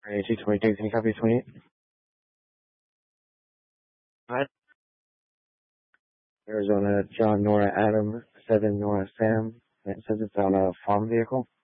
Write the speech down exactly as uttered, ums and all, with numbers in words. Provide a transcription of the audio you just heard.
two twenty-two, can you copy twenty-eight? Alright. Arizona, John, Nora, Adam, seven, Nora, Sam. It says it's on a farm vehicle.